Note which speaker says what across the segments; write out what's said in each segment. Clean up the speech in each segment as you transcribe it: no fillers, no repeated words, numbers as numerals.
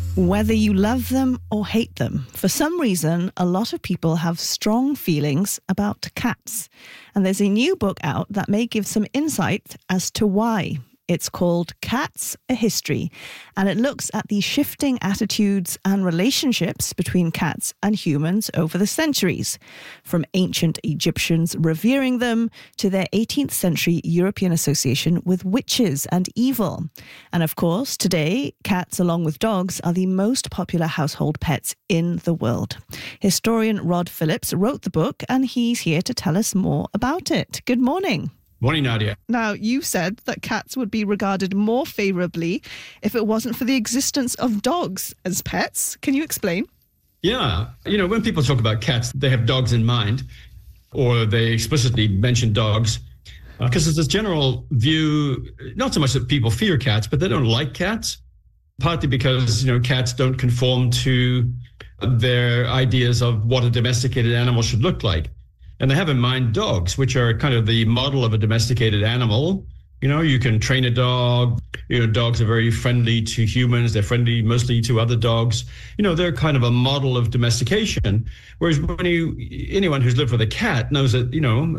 Speaker 1: Whether you love them or hate them, for some reason, a lot of people have strong feelings about cats. And there's a new book out that may give some insight as to why. It's called Cats: A History, and it looks at the shifting attitudes and relationships between cats and humans over the centuries, from ancient Egyptians revering them to their 18th century European association with witches and evil. And of course, today, cats along with dogs are the most popular household pets in the world. Historian Rod Phillips wrote the book, and he's here to tell us more about it. Good morning.
Speaker 2: Morning, Nadia.
Speaker 1: Now, you said that cats would be regarded more favourably if it wasn't for the existence of dogs as pets. Can you explain?
Speaker 2: Yeah. When people talk about cats, they have dogs in mind, or they explicitly mention dogs, because there's this general view, not so much that people fear cats, but they don't like cats, partly because, cats don't conform to their ideas of what a domesticated animal should look like. And they have in mind dogs, which are kind of the model of a domesticated animal. You can train a dog. Dogs are very friendly to humans. They're friendly mostly to other dogs. They're kind of a model of domestication. Whereas anyone who's lived with a cat knows that,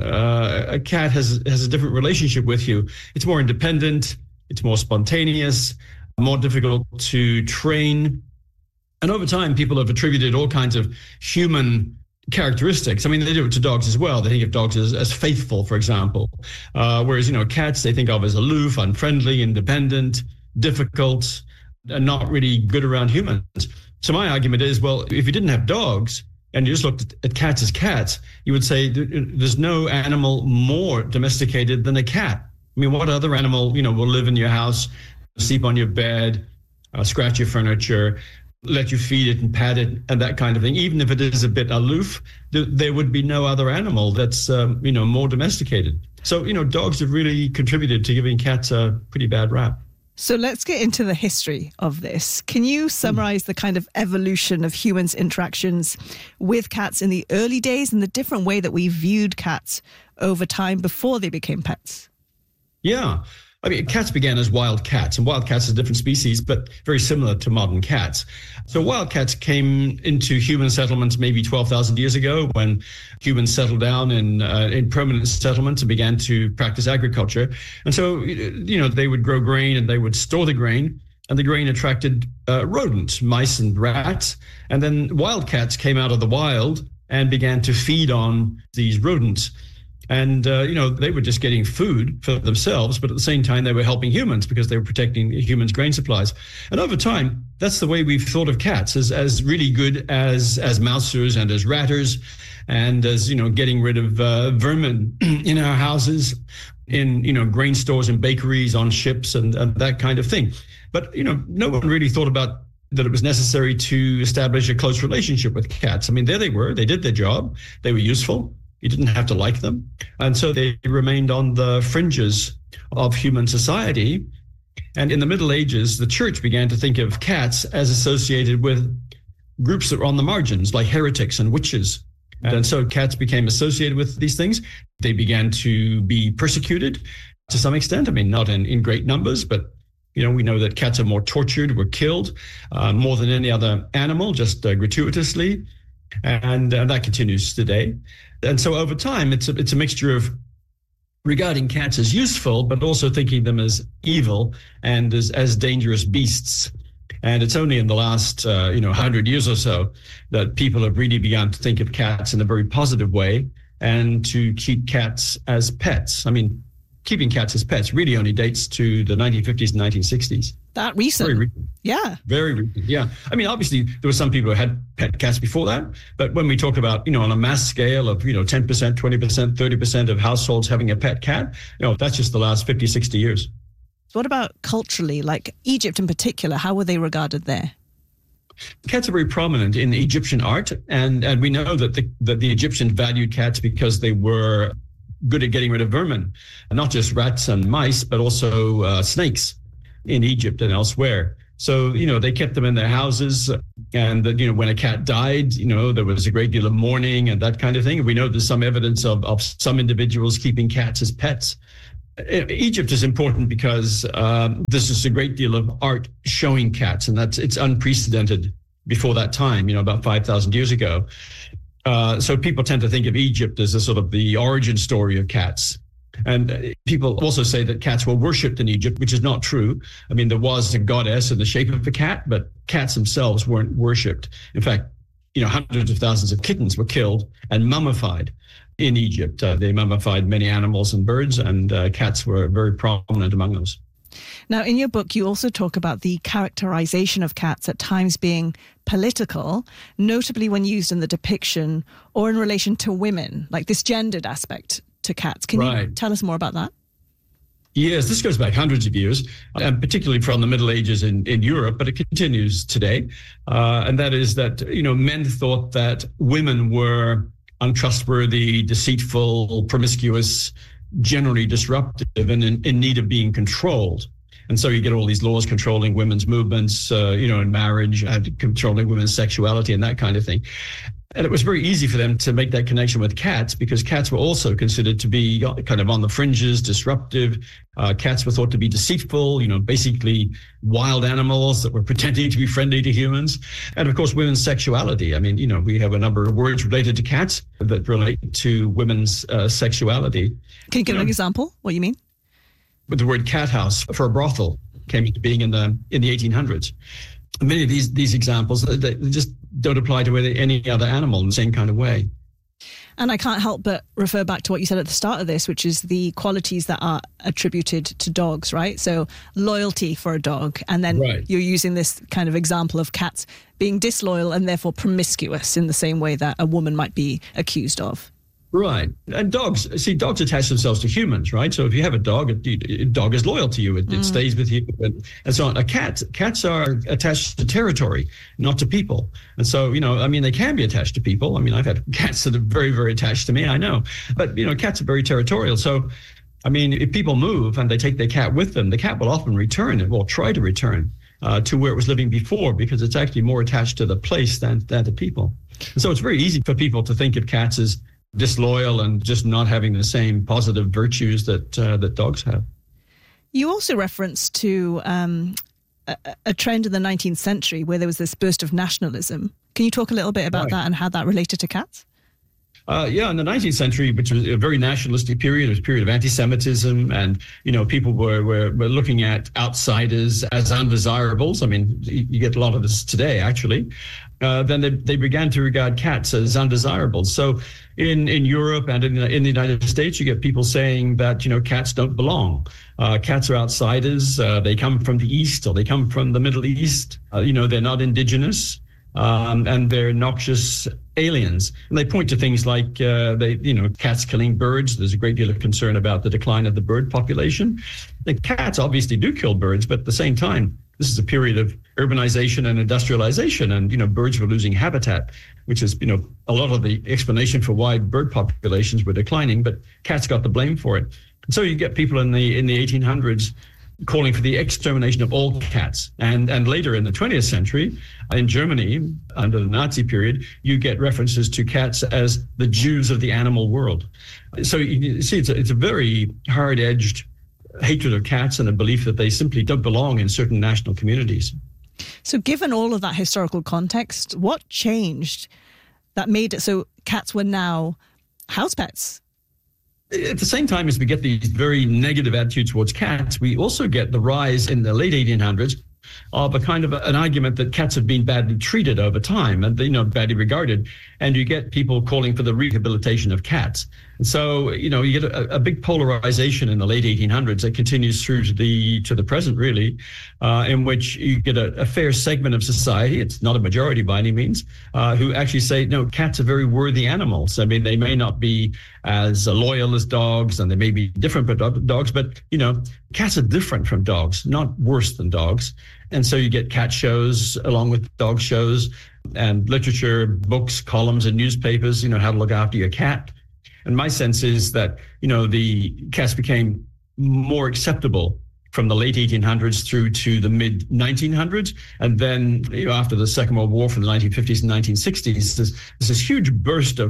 Speaker 2: a cat has a different relationship with you. It's more independent. It's more spontaneous, more difficult to train. And over time, people have attributed all kinds of human characteristics. I mean, they do it to dogs as well. They think of dogs as faithful, for example. Whereas, cats they think of as aloof, unfriendly, independent, difficult, and not really good around humans. So my argument is, well, if you didn't have dogs and you just looked at cats as cats, you would say there's no animal more domesticated than a cat. I mean, what other animal, will live in your house, sleep on your bed, scratch your furniture, let you feed it and pat it and that kind of thing? Even if it is a bit aloof, there would be no other animal that's, more domesticated. So, dogs have really contributed to giving cats a pretty bad rap.
Speaker 1: So let's get into the history of this. Can you summarize the kind of evolution of humans' interactions with cats in the early days and the different way that we viewed cats over time before they became pets?
Speaker 2: Yeah. I mean, cats began as wild cats, and wild cats are different species, but very similar to modern cats. So wild cats came into human settlements maybe 12,000 years ago when humans settled down in permanent settlements and began to practice agriculture. And so, they would grow grain and they would store the grain, and the grain attracted rodents, mice and rats. And then wild cats came out of the wild and began to feed on these rodents. And, they were just getting food for themselves, but at the same time, they were helping humans because they were protecting humans' grain supplies. And over time, that's the way we've thought of cats, as really good as mousers and as ratters, and as, getting rid of vermin in our houses, in, grain stores and bakeries, on ships and that kind of thing. But, no one really thought about that it was necessary to establish a close relationship with cats. I mean, there they were. They did their job. They were useful. You didn't have to like them. And so they remained on the fringes of human society. And in the Middle Ages, the church began to think of cats as associated with groups that were on the margins, like heretics and witches. And so cats became associated with these things. They began to be persecuted to some extent. I mean, not in great numbers, but we know that cats are more tortured, were killed more than any other animal, just gratuitously. And that continues today. And so over time, it's a mixture of regarding cats as useful, but also thinking them as evil and as dangerous beasts. And it's only in the last, 100 years or so that people have really begun to think of cats in a very positive way and to keep cats as pets. I mean, keeping cats as pets really only dates to the 1950s and 1960s.
Speaker 1: That recent?
Speaker 2: Very recent.
Speaker 1: Yeah.
Speaker 2: Very recent, yeah. I mean, obviously, there were some people who had pet cats before that, but when we talk about, on a mass scale of, 10%, 20%, 30% of households having a pet cat, that's just the last 50, 60 years.
Speaker 1: What about culturally, like Egypt in particular? How were they regarded there?
Speaker 2: Cats are very prominent in Egyptian art, and we know that the Egyptians valued cats because they were good at getting rid of vermin, and not just rats and mice, but also snakes in Egypt and elsewhere. So, they kept them in their houses, and, when a cat died, there was a great deal of mourning and that kind of thing. And we know there's some evidence of some individuals keeping cats as pets. Egypt is important because this is a great deal of art showing cats, and it's unprecedented before that time, about 5,000 years ago. So people tend to think of Egypt as a sort of the origin story of cats. And people also say that cats were worshipped in Egypt, which is not true. I mean, there was a goddess in the shape of a cat, but cats themselves weren't worshipped. In fact, hundreds of thousands of kittens were killed and mummified in Egypt. They mummified many animals and birds, and cats were very prominent among those.
Speaker 1: Now, in your book, you also talk about the characterization of cats at times being political, notably when used in the depiction or in relation to women, like this gendered aspect to cats. Can you tell us more about that?
Speaker 2: Yes, this goes back hundreds of years, and particularly from the Middle Ages in Europe, but it continues today. And that is that, men thought that women were untrustworthy, deceitful, promiscuous, generally disruptive, and in need of being controlled. And so you get all these laws controlling women's movements, in marriage, controlling women's sexuality and that kind of thing. And it was very easy for them to make that connection with cats because cats were also considered to be kind of on the fringes, disruptive. Cats were thought to be deceitful, basically wild animals that were pretending to be friendly to humans. And of course, women's sexuality. I mean, we have a number of words related to cats that relate to women's sexuality.
Speaker 1: Can you give an example? What you mean?
Speaker 2: With the word cat house for a brothel came into being in the 1800s. Many of these examples, they just don't apply to any other animal in the same kind of way.
Speaker 1: And I can't help but refer back to what you said at the start of this, which is the qualities that are attributed to dogs, right? So loyalty for a dog. And then you're using this kind of example of cats being disloyal and therefore promiscuous in the same way that a woman might be accused of.
Speaker 2: Right. And dogs attach themselves to humans, right? So if you have a dog is loyal to you. It stays with you and so on. Cats are attached to territory, not to people. And so, they can be attached to people. I mean, I've had cats that are very, very attached to me, I know. But, cats are very territorial. So, if people move and they take their cat with them, the cat will often return. It will try to return to where it was living before because it's actually more attached to the place than to people. And so it's very easy for people to think of cats as disloyal and just not having the same positive virtues that dogs have.
Speaker 1: You also reference to a trend in the 19th century where there was this burst of nationalism. Can you talk a little bit about that and how that related to cats?
Speaker 2: In the 19th century, which was a very nationalistic period, it was a period of anti-Semitism, and people were looking at outsiders as undesirables. I mean, you get a lot of this today, actually. Then they began to regard cats as undesirables. So in Europe and in the United States, you get people saying that cats don't belong. Cats are outsiders. They come from the East or they come from the Middle East. They're not indigenous. And they're noxious aliens. And they point to things like, cats killing birds. There's a great deal of concern about the decline of the bird population. The cats obviously do kill birds, but at the same time, this is a period of urbanization and industrialization, and, birds were losing habitat, which is, a lot of the explanation for why bird populations were declining, but cats got the blame for it. And so you get people in the 1800s calling for the extermination of all cats. And later in the 20th century, in Germany, under the Nazi period, you get references to cats as the Jews of the animal world. So you see, it's a very hard-edged hatred of cats and a belief that they simply don't belong in certain national communities.
Speaker 1: So given all of that historical context, what changed that made it so cats were now house pets?
Speaker 2: At the same time as we get these very negative attitudes towards cats, we also get the rise in the late 1800s of a kind of an argument that cats have been badly treated over time and, badly regarded. And you get people calling for the rehabilitation of cats. And so, you get a big polarization in the late 1800s that continues through to the present, really, in which you get a fair segment of society. It's not a majority by any means, who actually say, no, cats are very worthy animals. I mean, they may not be as loyal as dogs, and they may be different from dogs, but, cats are different from dogs, not worse than dogs. And so you get cat shows along with dog shows and literature, books, columns in newspapers, how to look after your cat. And my sense is that, the cats became more acceptable from the late 1800s through to the mid 1900s. And then, after the Second World War, from the 1950s and 1960s, there's this huge burst of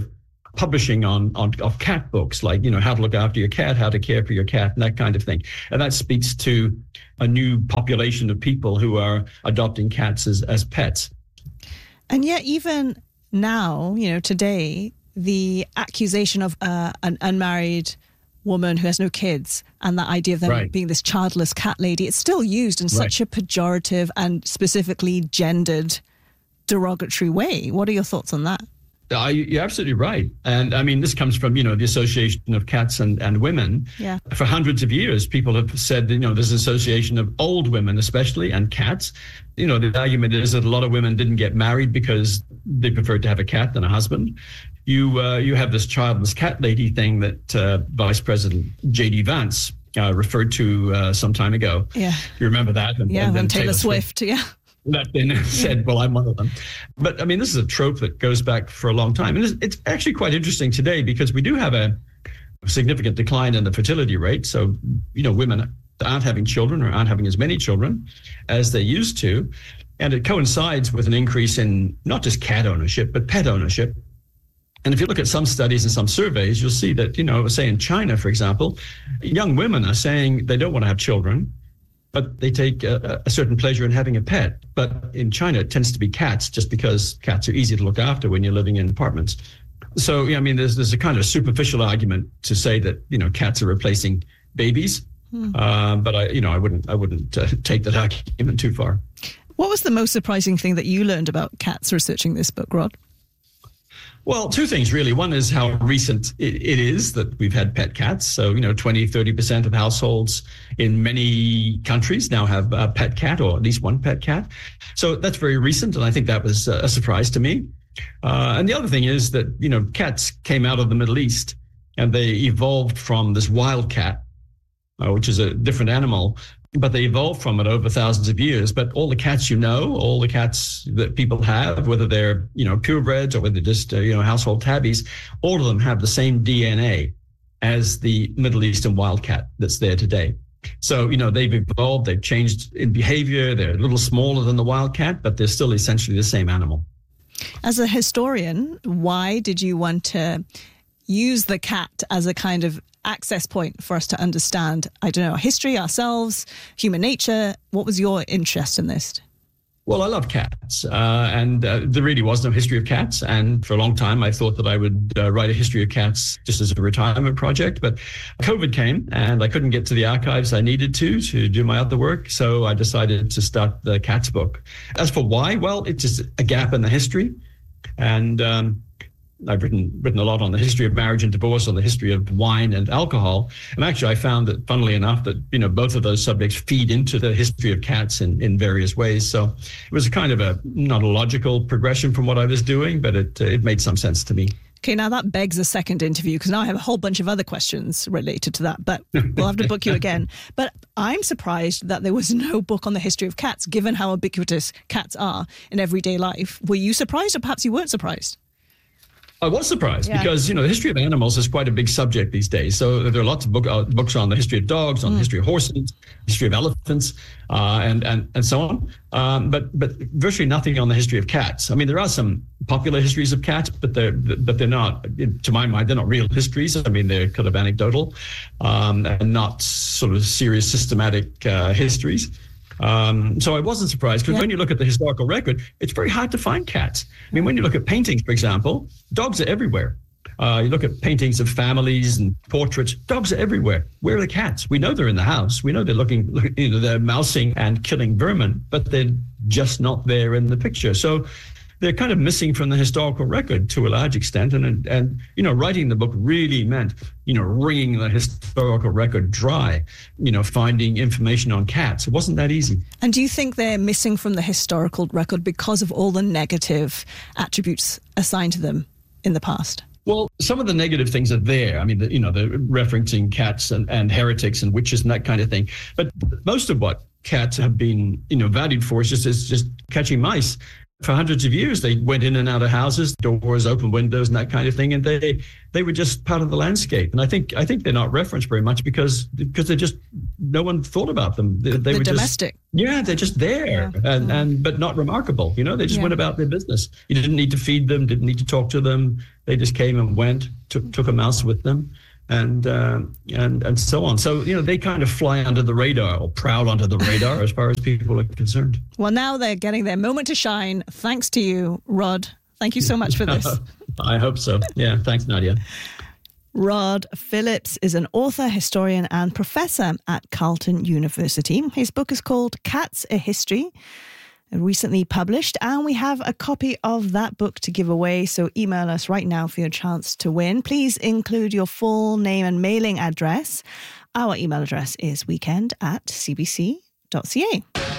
Speaker 2: publishing of cat books, like, how to look after your cat, how to care for your cat, and that kind of thing. And that speaks to a new population of people who are adopting cats as pets.
Speaker 1: And yet, even now, today, the accusation of an unmarried woman who has no kids and that idea of them being this childless cat lady, it's still used in such a pejorative and specifically gendered, derogatory way. What are your thoughts on that?
Speaker 2: You're absolutely right. And I mean, this comes from, the Association of Cats and Women.
Speaker 1: Yeah.
Speaker 2: For hundreds of years, people have said, there's an association of old women, especially, and cats. The argument is that a lot of women didn't get married because they preferred to have a cat than a husband. You have this childless cat lady thing that Vice President J.D. Vance referred to some time ago.
Speaker 1: Yeah.
Speaker 2: You remember that?
Speaker 1: And Taylor Swift, yeah.
Speaker 2: That then said, well, I'm one of them. But I mean, this is a trope that goes back for a long time. And it's actually quite interesting today because we do have a significant decline in the fertility rate. So, women aren't having children or aren't having as many children as they used to. And it coincides with an increase in not just cat ownership, but pet ownership. And if you look at some studies and some surveys, you'll see that, say in China, for example, young women are saying they don't want to have children, but they take a certain pleasure in having a pet. But in China, it tends to be cats, just because cats are easy to look after when you're living in apartments. So, there's a kind of superficial argument to say that, cats are replacing babies. But I wouldn't take that argument too far.
Speaker 1: What was the most surprising thing that you learned about cats researching this book, Rod?
Speaker 2: Well, two things, really. One is how recent it is that we've had pet cats. So, 20, 30% of households in many countries now have a pet cat, or at least one pet cat. So that's very recent. And I think that was a surprise to me. And the other thing is that, cats came out of the Middle East and they evolved from this wild cat, which is a different animal. But they evolved from it over thousands of years. But all the cats all the cats that people have, whether they're, purebreds or whether they're just, household tabbies, all of them have the same DNA as the Middle Eastern wildcat that's there today. So, they've evolved, they've changed in behavior. They're a little smaller than the wildcat, but they're still essentially the same animal.
Speaker 1: As a historian, why did you want to use the cat as a kind of access point for us to understand, history, ourselves, human nature? What was your interest in this?
Speaker 2: Well, I love cats, and there really was no history of cats. And for a long time, I thought that I would write a history of cats just as a retirement project. But COVID came, and I couldn't get to the archives I needed to do my other work. So I decided to start the cats book. As for why, well, it's just a gap in the history. And I've written a lot on the history of marriage and divorce, on the history of wine and alcohol. And actually, I found that, funnily enough, that, both of those subjects feed into the history of cats in various ways. So it was a kind of not a logical progression from what I was doing, but it made some sense to me.
Speaker 1: Okay, now that begs a second interview, because now I have a whole bunch of other questions related to that, but we'll have to book you again. But I'm surprised that there was no book on the history of cats, given how ubiquitous cats are in everyday life. Were you surprised, or perhaps you weren't surprised?
Speaker 2: I was surprised because, the history of animals is quite a big subject these days. So there are lots of books on the history of dogs, on the history of horses, history of elephants, and so on. But virtually nothing on the history of cats. I mean, there are some popular histories of cats, but they're not, to my mind, they're not real histories. I mean, they're kind of anecdotal and not sort of serious systematic histories. So I wasn't surprised because when you look at the historical record, it's very hard to find cats. I mean, when you look at paintings, for example, dogs are everywhere. You look at paintings of families and portraits, dogs are everywhere. Where are the cats? We know they're in the house. We know they're they're mousing and killing vermin, but they're just not there in the picture. So they're kind of missing from the historical record to a large extent. And writing the book really meant, wringing the historical record dry, finding information on cats. It wasn't that easy.
Speaker 1: And do you think they're missing from the historical record because of all the negative attributes assigned to them in the past?
Speaker 2: Well, some of the negative things are there. I mean, the referencing cats and heretics and witches and that kind of thing. But most of what cats have been, valued for is just catching mice. for hundreds of years, they went in and out of houses, doors, open windows, and that kind of thing, and they were just part of the landscape. And I think they're not referenced very much because they're just, no one thought about them. They were
Speaker 1: domestic.
Speaker 2: They're just there, and but not remarkable. They just went about their business. You didn't need to feed them, didn't need to talk to them. They just came and went, took a mouse with them. And so on. So, they kind of fly under the radar or prowl under the radar as far as people are concerned.
Speaker 1: Well, now they're getting their moment to shine. Thanks to you, Rod. Thank you so much for this.
Speaker 2: I hope so. Yeah, thanks, Nadia.
Speaker 1: Rod Phillips is an author, historian, and professor at Carleton University. His book is called Cats: A History, recently published, and we have a copy of that book to give away, so email us right now for your chance to win. Please include your full name and mailing address. Our email address is weekend@cbc.ca.